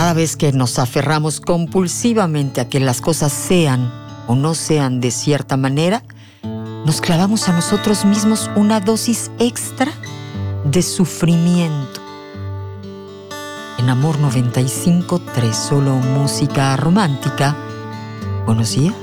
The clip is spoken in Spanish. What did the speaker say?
cada vez que nos aferramos compulsivamente a que las cosas sean o no sean de cierta manera, nos clavamos a nosotros mismos una dosis extra de sufrimiento. En Amor 95.3, solo música romántica. Buenos días.